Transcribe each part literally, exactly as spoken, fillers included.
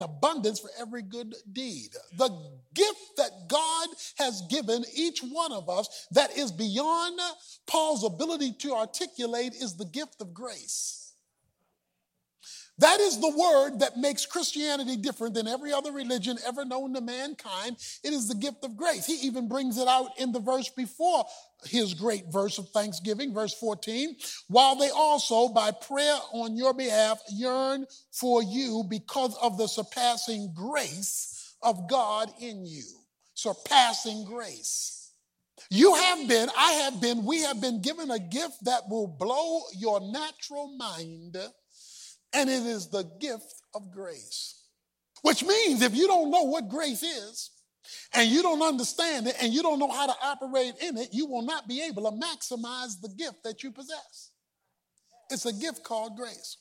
abundance for every good deed. The gift that God has given each one of us that is beyond Paul's ability to articulate is the gift of grace. That is the word that makes Christianity different than every other religion ever known to mankind. It is the gift of grace. He even brings it out in the verse before his great verse of thanksgiving, verse fourteen, while they also by prayer on your behalf yearn for you because of the surpassing grace of God in you. Surpassing grace. You have been, I have been, we have been given a gift that will blow your natural mind. And it is the gift of grace, which means if you don't know what grace is and you don't understand it and you don't know how to operate in it, you will not be able to maximize the gift that you possess. It's a gift called grace.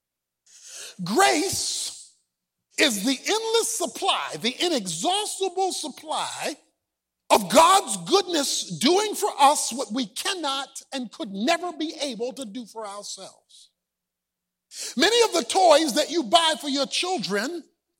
Grace is the endless supply, the inexhaustible supply of God's goodness doing for us what we cannot and could never be able to do for ourselves. Many of the toys that you buy for your children,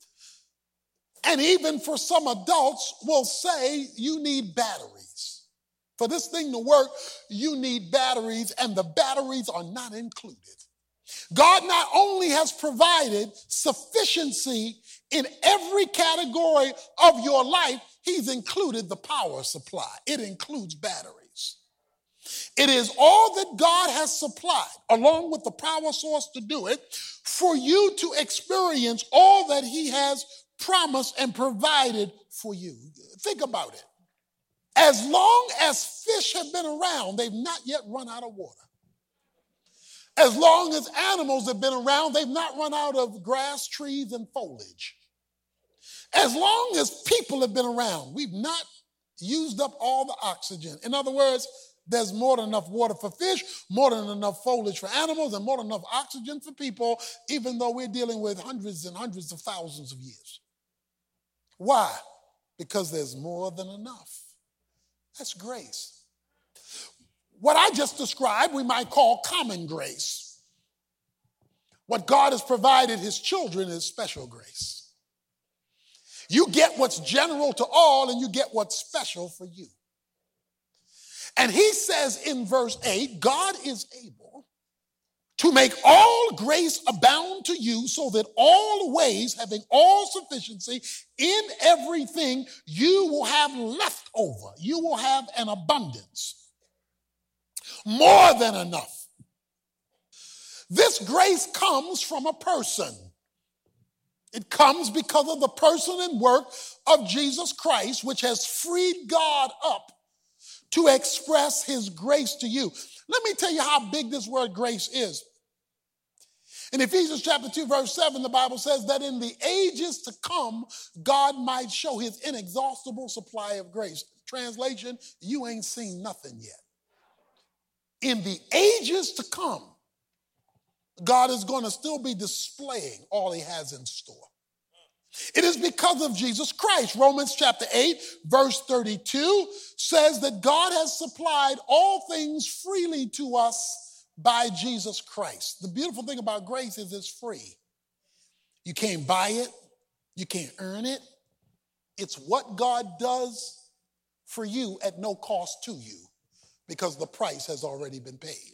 and even for some adults, will say you need batteries. For this thing to work, you need batteries, and the batteries are not included. God not only has provided sufficiency in every category of your life, he's included the power supply. It includes batteries. It is all that God has supplied, along with the power source to do it, for you to experience all that he has promised and provided for you. Think about it. As long as fish have been around, they've not yet run out of water. As long as animals have been around, they've not run out of grass, trees, and foliage. As long as people have been around, we've not used up all the oxygen. In other words, there's more than enough water for fish, more than enough foliage for animals, and more than enough oxygen for people, even though we're dealing with hundreds and hundreds of thousands of years. Why? Because there's more than enough. That's grace. What I just described, we might call common grace. What God has provided his children is special grace. You get what's general to all, and you get what's special for you. And he says in verse eight, God is able to make all grace abound to you so that all ways, having all sufficiency in everything, you will have left over. You will have an abundance. More than enough. This grace comes from a person. It comes because of the person and work of Jesus Christ, which has freed God up to express his grace to you. Let me tell you how big this word grace is. In Ephesians chapter two, verse seven, the Bible says that in the ages to come, God might show his inexhaustible supply of grace. Translation, you ain't seen nothing yet. In the ages to come, God is going to still be displaying all he has in store. It is because of Jesus Christ. Romans chapter eight, verse thirty-two says that God has supplied all things freely to us by Jesus Christ. The beautiful thing about grace is it's free. You can't buy it. You can't earn it. It's what God does for you at no cost to you because the price has already been paid.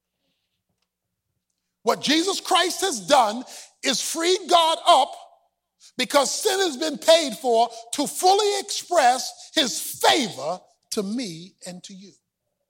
What Jesus Christ has done is freed God up because sin has been paid for to fully express his favor to me and to you.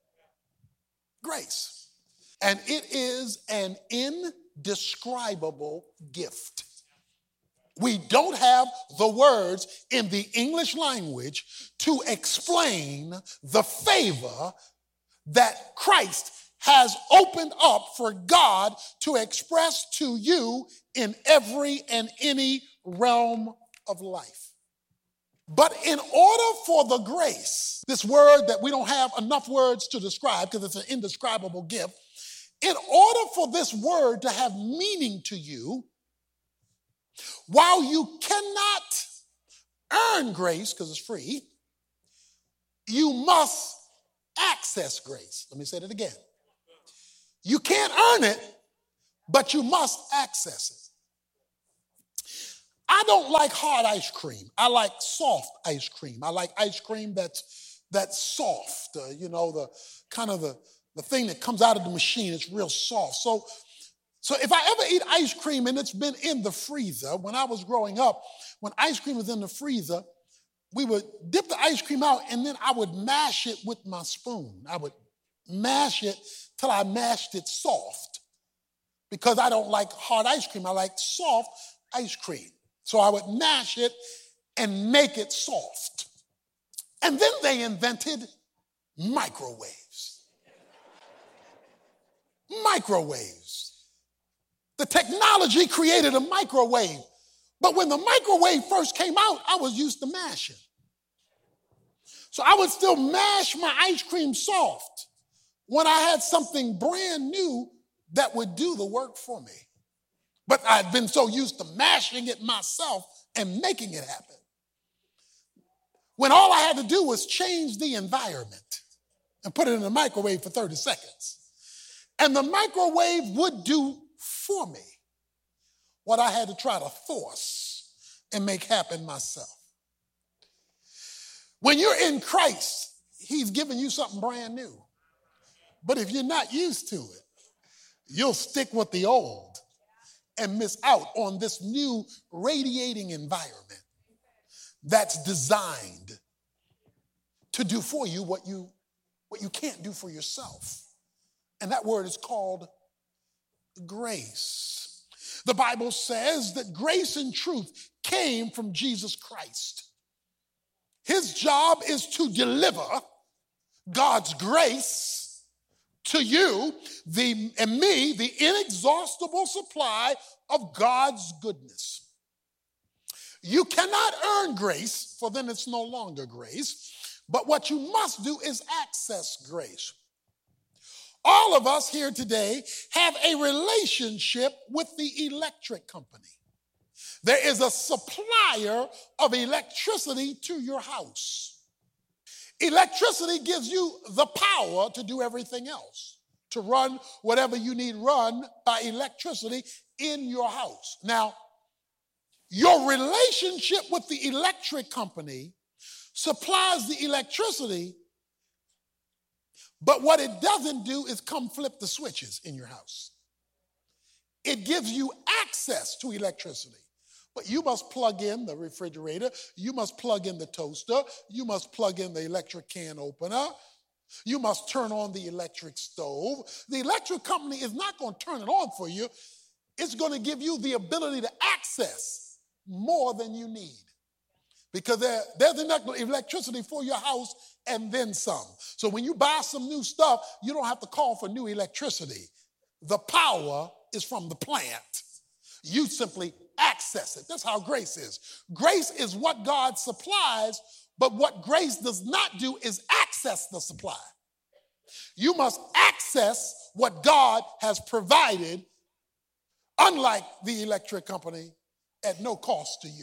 Grace. And it is an indescribable gift. We don't have the words in the English language to explain the favor that Christ has opened up for God to express to you in every and any realm of life. But in order for the grace, this word that we don't have enough words to describe because it's an indescribable gift, in order for this word to have meaning to you, while you cannot earn grace because it's free, you must access grace. Let me say that again. You can't earn it, but you must access it. I don't like hard ice cream. I like soft ice cream. I like ice cream that's that's soft. Uh, you know, the kind of the, the thing that comes out of the machine. It's real soft. So, so if I ever eat ice cream and it's been in the freezer, when I was growing up, when ice cream was in the freezer, we would dip the ice cream out and then I would mash it with my spoon. I would mash it till I mashed it soft because I don't like hard ice cream. I like soft ice cream. So I would mash it and make it soft. And then they invented microwaves. Microwaves. The technology created a microwave. But when the microwave first came out, I was used to mashing. So I would still mash my ice cream soft when I had something brand new that would do the work for me. But I'd been so used to mashing it myself and making it happen. When all I had to do was change the environment and put it in the microwave for thirty seconds. And the microwave would do for me what I had to try to force and make happen myself. When you're in Christ, he's giving you something brand new. But if you're not used to it, you'll stick with the old and miss out on this new radiating environment that's designed to do for you what you, what you can't do for yourself. And that word is called grace. The Bible says that grace and truth came from Jesus Christ. His job is to deliver God's grace to you, the, and me, the inexhaustible supply of God's goodness. You cannot earn grace, for then it's no longer grace. But what you must do is access grace. All of us here today have a relationship with the electric company. There is a supplier of electricity to your house. Electricity gives you the power to do everything else, to run whatever you need run by electricity in your house. Now, your relationship with the electric company supplies the electricity, but what it doesn't do is come flip the switches in your house. It gives you access to electricity. But you must plug in the refrigerator, you must plug in the toaster, you must plug in the electric can opener, you must turn on the electric stove. The electric company is not going to turn it on for you. It's going to give you the ability to access more than you need. Because there, there's enough electricity for your house and then some. So when you buy some new stuff, you don't have to call for new electricity. The power is from the plant. You simply access it. That's how grace is. Grace is what God supplies, but what grace does not do is access the supply. You must access what God has provided, unlike the electric company, at no cost to you,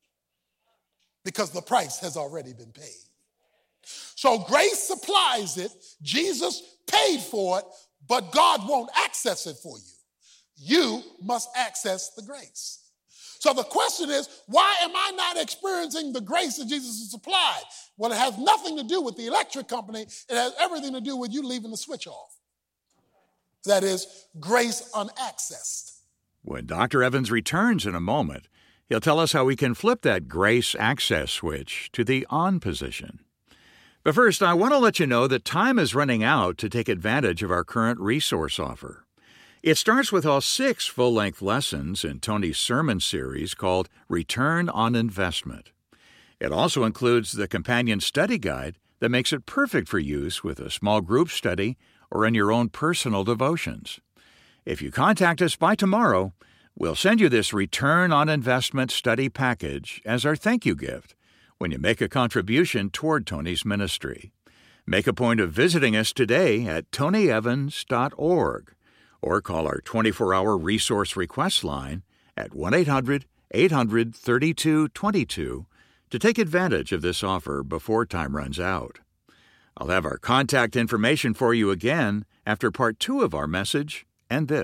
because the price has already been paid. So grace supplies it. Jesus paid for it, but God won't access it for you. You must access the grace. So the question is, why am I not experiencing the grace that Jesus has supplied? Well, it has nothing to do with the electric company. It has everything to do with you leaving the switch off. That is, grace unaccessed. When Doctor Evans returns in a moment, he'll tell us how we can flip that grace access switch to the on position. But first, I want to let you know that time is running out to take advantage of our current resource offer. It starts with all six full-length lessons in Tony's sermon series called Return on Investment. It also includes the companion study guide that makes it perfect for use with a small group study or in your own personal devotions. If you contact us by tomorrow, we'll send you this Return on Investment study package as our thank you gift when you make a contribution toward Tony's ministry. Make a point of visiting us today at tony evans dot org. Or call our twenty-four hour resource request line at one eight hundred eight hundred thirty-two twenty-two to take advantage of this offer before time runs out. I'll have our contact information for you again after part two of our message and this.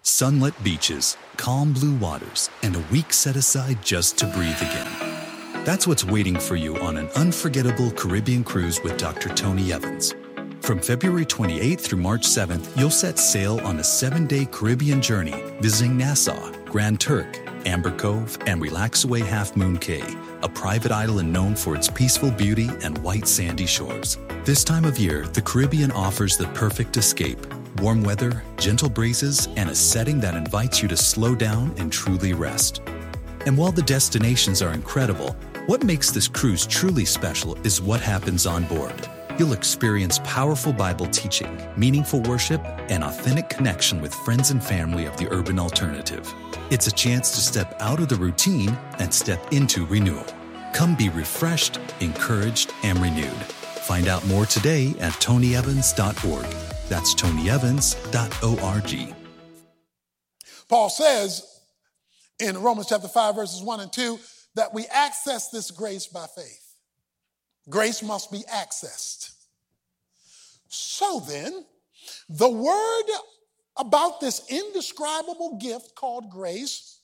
Sunlit beaches, calm blue waters, and a week set aside just to breathe again. That's what's waiting for you on an unforgettable Caribbean cruise with Doctor Tony Evans. From February twenty-eighth through March seventh, you'll set sail on a seven-day Caribbean journey visiting Nassau, Grand Turk, Amber Cove, and Relaxaway Half Moon Cay, a private island known for its peaceful beauty and white sandy shores. This time of year, the Caribbean offers the perfect escape. Warm weather, gentle breezes, and a setting that invites you to slow down and truly rest. And while the destinations are incredible, what makes this cruise truly special is what happens on board. You'll experience powerful Bible teaching, meaningful worship, and authentic connection with friends and family of the urban alternative. It's a chance to step out of the routine and step into renewal. Come be refreshed, encouraged, and renewed. Find out more today at tony evans dot org. That's tony evans dot org. Paul says in Romans chapter five, verses one and two, that we access this grace by faith. Grace must be accessed. So then, the word about this indescribable gift called grace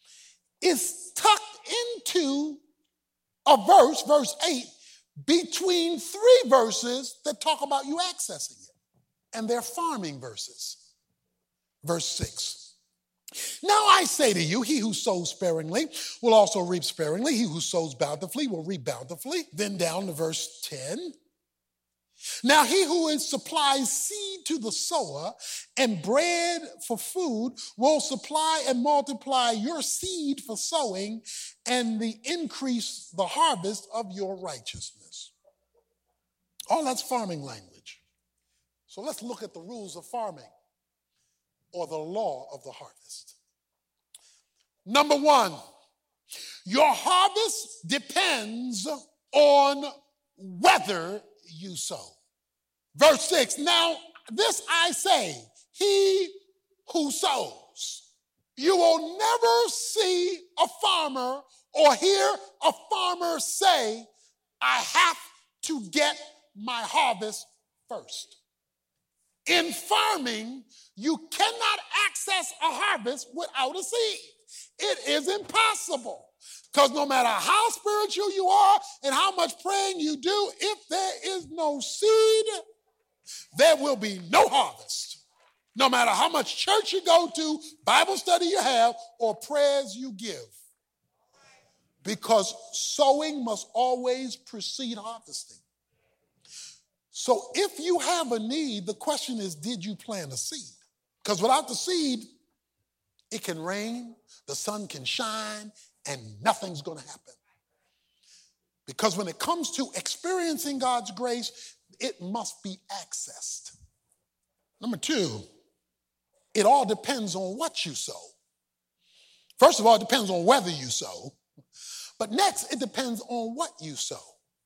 is tucked into a verse, verse eight, between three verses that talk about you accessing it. And they're farming verses. Verse six. Now I say to you, he who sows sparingly will also reap sparingly. He who sows bountifully will reap bountifully. Then down to verse ten. Now he who is supplies seed to the sower and bread for food will supply and multiply your seed for sowing and the increase the harvest of your righteousness. All that's farming language. So let's look at the rules of farming, or the law of the harvest. Number one, your harvest depends on whether you sow. Verse six, now this I say, he who sows. You will never see a farmer or hear a farmer say, I have to get my harvest first. In farming, you cannot access a harvest without a seed. It is impossible. Because no matter how spiritual you are and how much praying you do, if there is no seed, there will be no harvest. No matter how much church you go to, Bible study you have, or prayers you give. Because sowing must always precede harvesting. So if you have a need, the question is, did you plant a seed? Because without the seed, it can rain, the sun can shine, and nothing's going to happen. Because when it comes to experiencing God's grace, it must be accessed. Number two, it all depends on what you sow. First of all, it depends on whether you sow. But next, it depends on what you sow.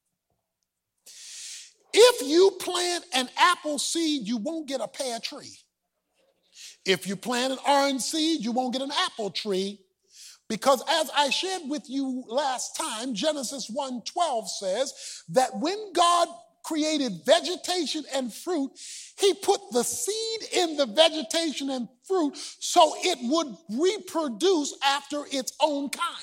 If you plant an apple seed, you won't get a pear tree. If you plant an orange seed, you won't get an apple tree. Because as I shared with you last time, Genesis one twelve says that when God created vegetation and fruit, he put the seed in the vegetation and fruit so it would reproduce after its own kind.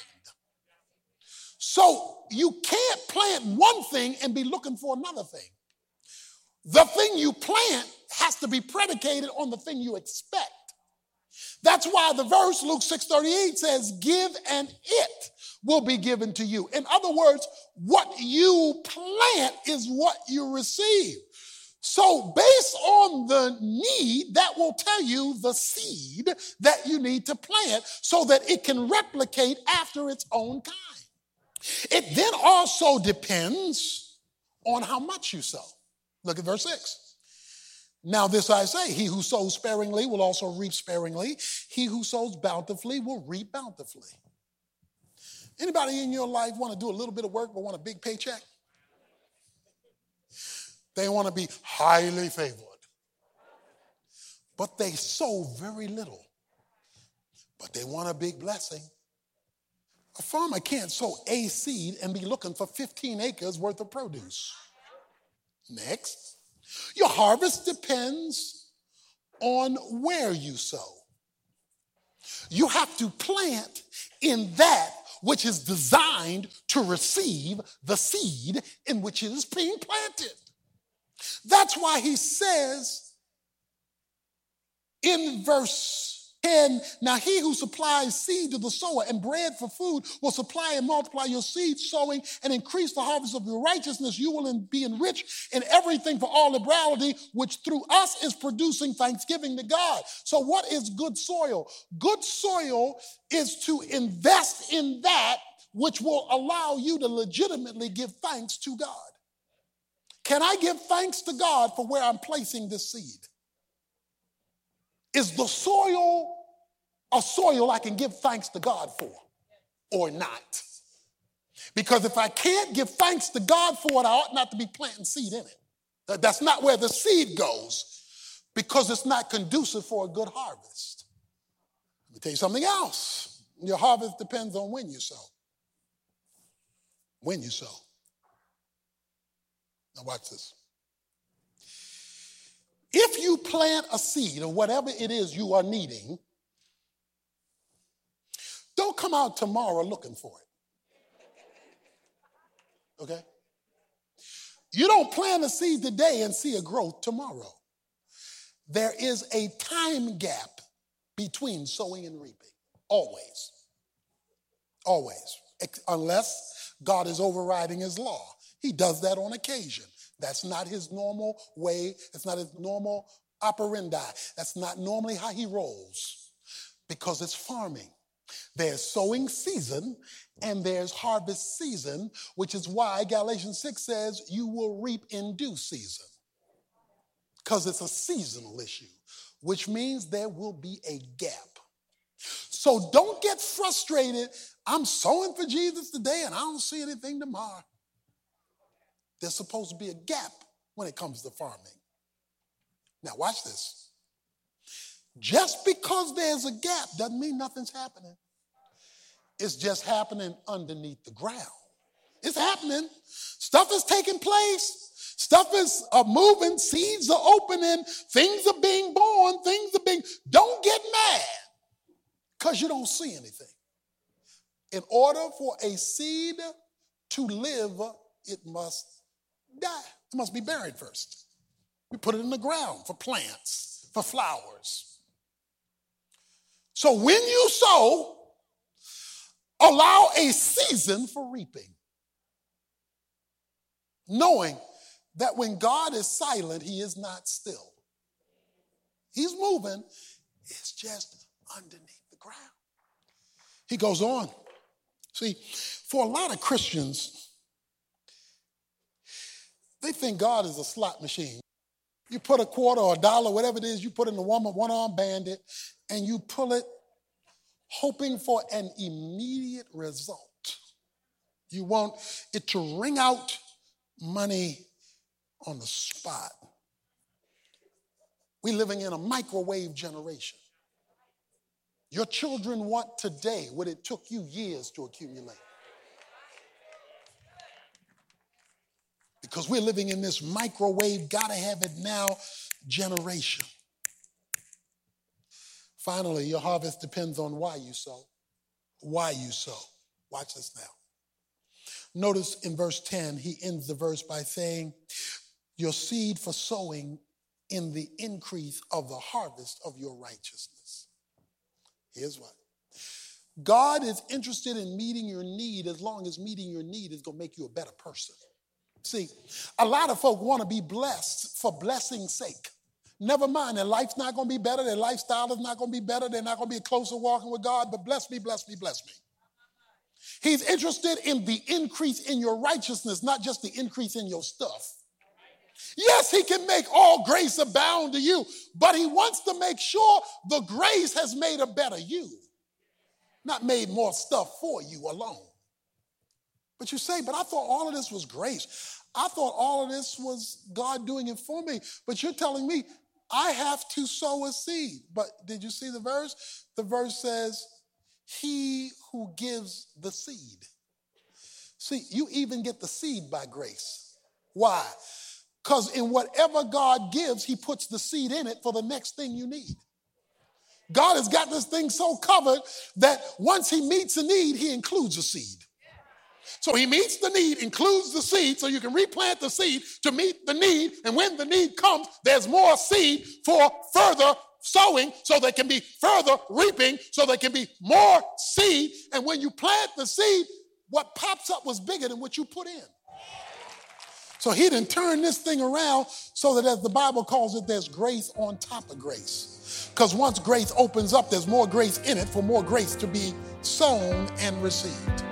So you can't plant one thing and be looking for another thing. The thing you plant has to be predicated on the thing you expect. That's why the verse, Luke six thirty-eight, says, give and it will be given to you. In other words, what you plant is what you receive. So based on the need, that will tell you the seed that you need to plant so that it can replicate after its own kind. It then also depends on how much you sow. Look at verse six. Now this I say, he who sows sparingly will also reap sparingly. He who sows bountifully will reap bountifully. Anybody in your life want to do a little bit of work but want a big paycheck? They want to be highly favored. But they sow very little. But they want a big blessing. A farmer can't sow a seed and be looking for fifteen acres worth of produce. Next, your harvest depends on where you sow. You have to plant in that which is designed to receive the seed in which it is being planted. That's why he says in verse ten, now he who supplies seed to the sower and bread for food will supply and multiply your seed sowing and increase the harvest of your righteousness. You will be enriched in everything for all liberality, which through us is producing thanksgiving to God. So what is good soil? Good soil is to invest in that which will allow you to legitimately give thanks to God. Can I give thanks to God for where I'm placing this seed? Is the soil a soil I can give thanks to God for or not? Because if I can't give thanks to God for it, I ought not to be planting seed in it. That's not where the seed goes because it's not conducive for a good harvest. Let me tell you something else. Your harvest depends on when you sow. When you sow. Now watch this. If you plant a seed or whatever it is you are needing, don't come out tomorrow looking for it. Okay? You don't plant a seed today and see a growth tomorrow. There is a time gap between sowing and reaping. Always. Always. Unless God is overriding his law. He does that on occasion. That's not his normal way. It's not his normal operandi. That's not normally how he rolls because it's farming. There's sowing season and there's harvest season, which is why Galatians six says you will reap in due season because it's a seasonal issue, which means there will be a gap. So don't get frustrated. I'm sowing for Jesus today and I don't see anything tomorrow. There's supposed to be a gap when it comes to farming. Now watch this. Just because there's a gap doesn't mean nothing's happening. It's just happening underneath the ground. It's happening. Stuff is taking place. Stuff is uh, moving. Seeds are opening. Things are being born. Things are being... Don't get mad because you don't see anything. In order for a seed to live, it must die. It must be buried first. We put it in the ground for plants, for flowers. So when you sow, allow a season for reaping. Knowing that when God is silent, he is not still. He's moving. It's just underneath the ground. He goes on. See, for a lot of Christians, they think God is a slot machine. You put a quarter or a dollar, whatever it is, you put in the one-arm bandit, and you pull it hoping for an immediate result. You want it to ring out money on the spot. We're living in a microwave generation. Your children want today what it took you years to accumulate. Because we're living in this microwave, gotta have it now generation. Finally, your harvest depends on why you sow. Why you sow. Watch this now. Notice in verse ten, he ends the verse by saying, your seed for sowing in the increase of the harvest of your righteousness. Here's what. God is interested in meeting your need as long as meeting your need is going to make you a better person. See, a lot of folk want to be blessed for blessing's sake. Never mind, their life's not going to be better, their lifestyle is not going to be better, they're not going to be closer walking with God, but bless me, bless me, bless me. He's interested in the increase in your righteousness, not just the increase in your stuff. Yes, he can make all grace abound to you, but he wants to make sure the grace has made a better you, not made more stuff for you alone. But you say, but I thought all of this was grace. I thought all of this was God doing it for me. But you're telling me I have to sow a seed. But did you see the verse? The verse says, he who gives the seed. See, you even get the seed by grace. Why? Because in whatever God gives, he puts the seed in it for the next thing you need. God has got this thing so covered that once he meets a need, he includes a seed. So he meets the need, includes the seed, so you can replant the seed to meet the need. And when the need comes, there's more seed for further sowing, so there can be further reaping, so there can be more seed. And when you plant the seed, what pops up was bigger than what you put in. So he didn't turn this thing around so that, as the Bible calls it, there's grace on top of grace. Because once grace opens up, there's more grace in it for more grace to be sown and received.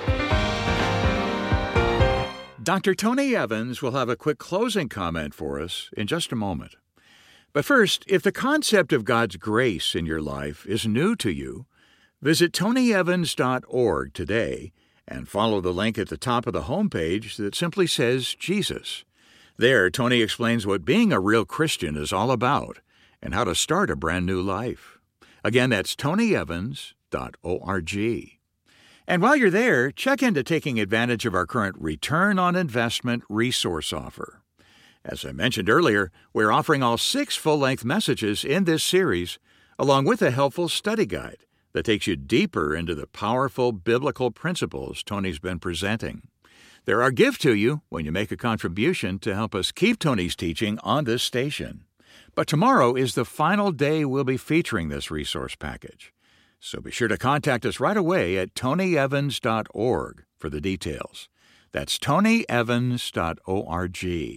Doctor Tony Evans will have a quick closing comment for us in just a moment. But first, if the concept of God's grace in your life is new to you, visit tony evans dot org today and follow the link at the top of the homepage that simply says Jesus. There, Tony explains what being a real Christian is all about and how to start a brand new life. Again, that's tony evans dot org. And while you're there, check into taking advantage of our current Return on Investment resource offer. As I mentioned earlier, we're offering all six full-length messages in this series, along with a helpful study guide that takes you deeper into the powerful biblical principles Tony's been presenting. They're our gift to you when you make a contribution to help us keep Tony's teaching on this station. But tomorrow is the final day we'll be featuring this resource package. So be sure to contact us right away at tony evans dot org for the details. That's tony evans dot org.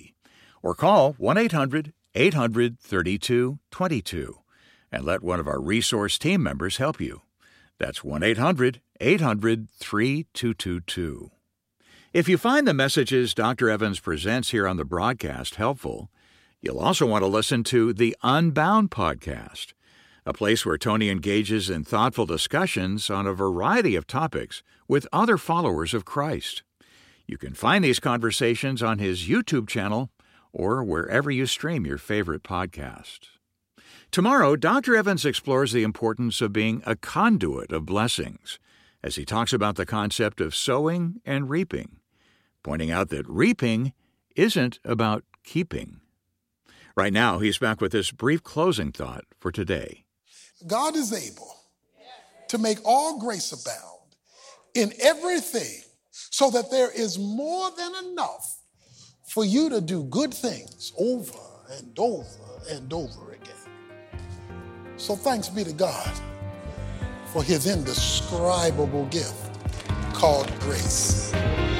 Or call one eight hundred eight hundred thirty-two twenty-two and let one of our resource team members help you. That's one eight hundred eight hundred thirty-two twenty-two. If you find the messages Doctor Evans presents here on the broadcast helpful, you'll also want to listen to the Unbound podcast, a place where Tony engages in thoughtful discussions on a variety of topics with other followers of Christ. You can find these conversations on his YouTube channel or wherever you stream your favorite podcast. Tomorrow, Doctor Evans explores the importance of being a conduit of blessings as he talks about the concept of sowing and reaping, pointing out that reaping isn't about keeping. Right now, he's back with this brief closing thought for today. God is able to make all grace abound in everything so that there is more than enough for you to do good things over and over and over again. So thanks be to God for his indescribable gift called grace.